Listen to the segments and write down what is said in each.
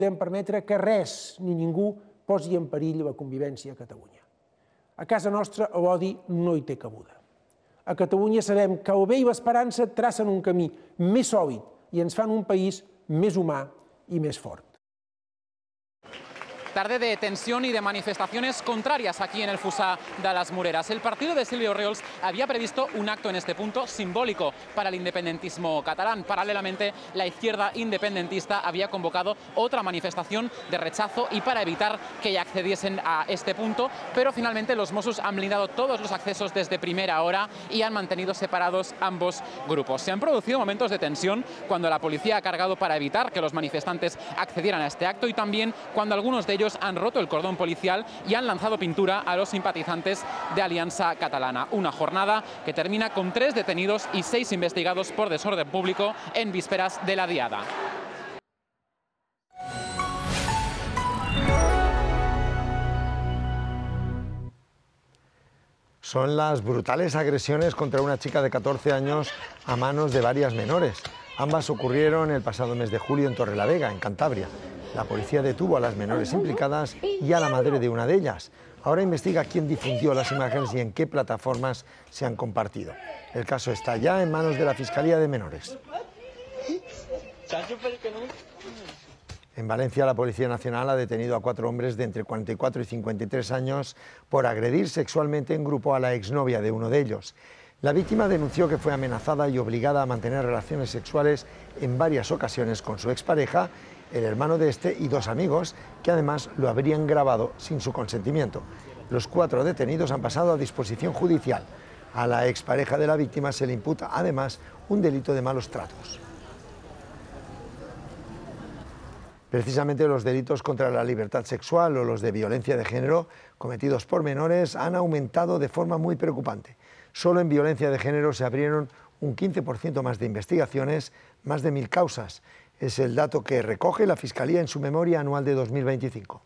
podem permetre que res ni ningú posi en perill la convivència a Catalunya. A casa nostra l'odi no hi té cabuda. A Catalunya sabem que el bé i l'esperança tracen un camí més sòlid i ens fan un país més humà i més fort. Tarde de tensión y de manifestaciones contrarias aquí en el Fossar de las Moreras. El partido de Silvio Orriols había previsto un acto en este punto simbólico para el independentismo catalán. Paralelamente, la izquierda independentista había convocado otra manifestación de rechazo y para evitar que accediesen a este punto, pero finalmente los Mossos han blindado todos los accesos desde primera hora y han mantenido separados ambos grupos. Se han producido momentos de tensión cuando la policía ha cargado para evitar que los manifestantes accedieran a este acto y también cuando algunos de ellos han roto el cordón policial y han lanzado pintura a los simpatizantes de Alianza Catalana. Una jornada que termina con 3 detenidos y 6 investigados por desorden público en vísperas de la diada. Son las brutales agresiones contra una chica de 14 años a manos de varias menores. Ambas ocurrieron el pasado mes de julio en Torrelavega, en Cantabria. La policía detuvo a las menores implicadas y a la madre de una de ellas. Ahora investiga quién difundió las imágenes y en qué plataformas se han compartido. El caso está ya en manos de la Fiscalía de Menores. En Valencia, la Policía Nacional ha detenido a 4 hombres de entre 44 y 53 años por agredir sexualmente en grupo a la exnovia de uno de ellos. La víctima denunció que fue amenazada y obligada a mantener relaciones sexuales en varias ocasiones con su expareja, el hermano de este y 2 amigos, que además lo habrían grabado sin su consentimiento. Los 4 detenidos han pasado a disposición judicial. A la expareja de la víctima se le imputa además un delito de malos tratos. Precisamente los delitos contra la libertad sexual o los de violencia de género cometidos por menores han aumentado de forma muy preocupante. Solo en violencia de género se abrieron un 15% más de investigaciones, más de 1000 causas. Es el dato que recoge la Fiscalía en su memoria anual de 2025.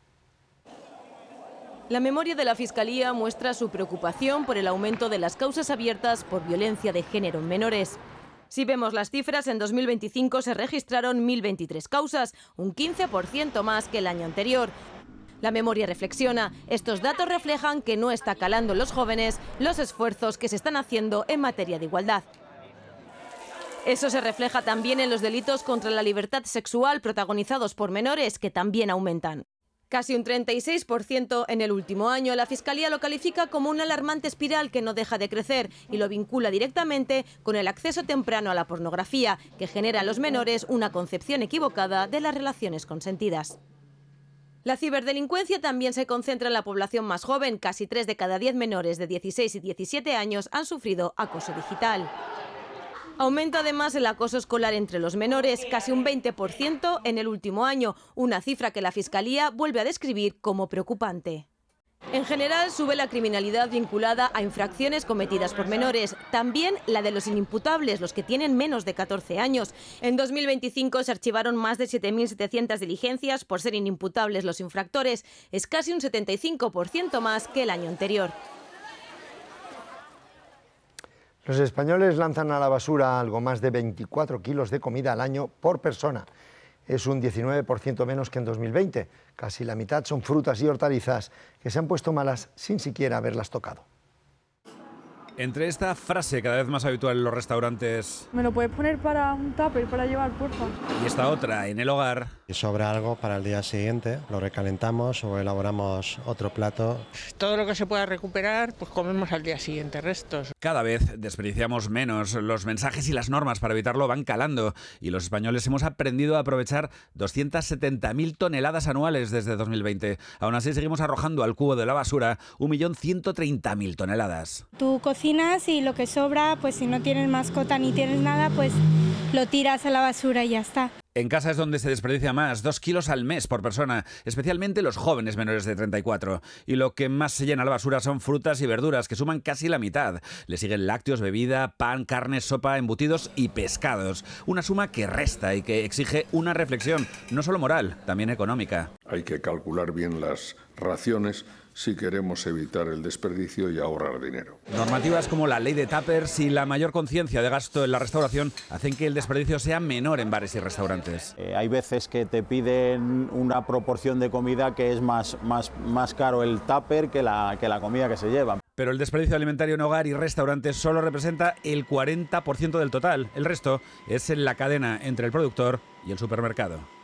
La memoria de la Fiscalía muestra su preocupación por el aumento de las causas abiertas por violencia de género en menores. Si vemos las cifras, en 2025 se registraron 1023 causas, un 15% más que el año anterior. La memoria reflexiona, estos datos reflejan que no está calando en los jóvenes los esfuerzos que se están haciendo en materia de igualdad. Eso se refleja también en los delitos contra la libertad sexual protagonizados por menores, que también aumentan. Casi un 36% en el último año. La Fiscalía lo califica como una alarmante espiral que no deja de crecer y lo vincula directamente con el acceso temprano a la pornografía, que genera a los menores una concepción equivocada de las relaciones consentidas. La ciberdelincuencia también se concentra en la población más joven. Casi 3 de cada 10 menores de 16 y 17 años han sufrido acoso digital. Aumenta además el acoso escolar entre los menores, casi un 20% en el último año, una cifra que la Fiscalía vuelve a describir como preocupante. En general, sube la criminalidad vinculada a infracciones cometidas por menores, también la de los inimputables, los que tienen menos de 14 años. En 2025 se archivaron más de 7.700 diligencias por ser inimputables los infractores, es casi un 75% más que el año anterior. Los españoles lanzan a la basura algo más de 24 kilos de comida al año por persona. Es un 19% menos que en 2020. Casi la mitad son frutas y hortalizas que se han puesto malas sin siquiera haberlas tocado. Entre esta frase cada vez más habitual en los restaurantes... ¿Me lo puedes poner para un tupper para llevar, porfa? Y esta otra, en el hogar... Si sobra algo para el día siguiente, lo recalentamos o elaboramos otro plato. Todo lo que se pueda recuperar, pues comemos al día siguiente restos. Cada vez desperdiciamos menos. Los mensajes y las normas para evitarlo van calando. Y los españoles hemos aprendido a aprovechar 270.000 toneladas anuales desde 2020. Aún así seguimos arrojando al cubo de la basura 1.130.000 toneladas. Tú cocinas y lo que sobra, pues si no tienes mascota ni tienes nada, pues lo tiras a la basura y ya está. En casa es donde se desperdicia más, 2 kilos al mes por persona, especialmente los jóvenes menores de 34. Y lo que más se llena la basura son frutas y verduras, que suman casi la mitad. Le siguen lácteos, bebida, pan, carne, sopa, embutidos y pescados. Una suma que resta y que exige una reflexión, no solo moral, también económica. Hay que calcular bien las raciones si queremos evitar el desperdicio y ahorrar dinero. Normativas como la ley de tuppers y la mayor conciencia de gasto en la restauración hacen que el desperdicio sea menor en bares y restaurantes. restaurantes. Hay veces que te piden una proporción de comida que es más caro el tupper que la comida que se llevan. Pero el desperdicio alimentario en hogar y restaurantes solo representa el 40% del total. El resto es en la cadena entre el productor y el supermercado.